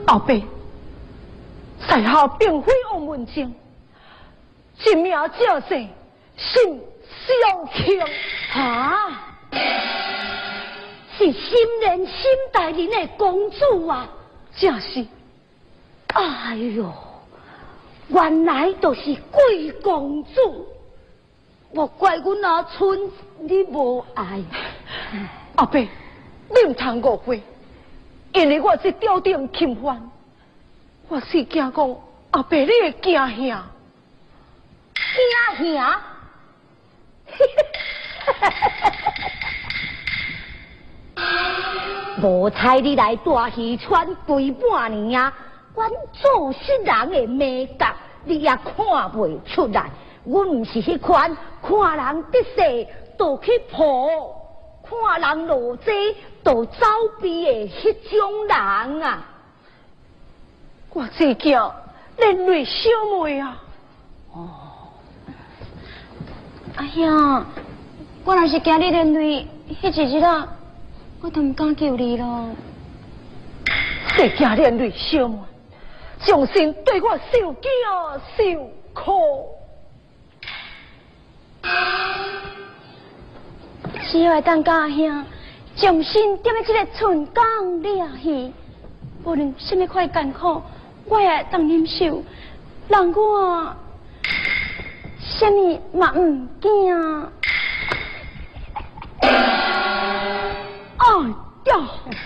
后辈，在下并非王文静，一命正姓，姓萧庆。 啊！是心人心大人的公主啊！ 正是。 哎呦，原来就是贵公主，莫怪阮阿春你无爱。 后辈，你唔通误会，因为我是朝廷钦犯，我是惊讲后辈你会惊吓。 惊吓？无猜你来大戏川规半年啊！阮做事人的美感，你也看袂出来。阮毋是迄款看人得势就去抱，看人落济就走避的迄种人啊！ 我只惊连累小妹啊！ 哦，哎呀，我若是惊你连累，迄一日啊，我都唔敢救你咯。 谁惊连累小妹？将心对我受惊受苦。 只要当家兄，将心踮在这个春江里去，无论什么款艰苦，我也当忍受，让我什么嘛唔惊。 哎呀！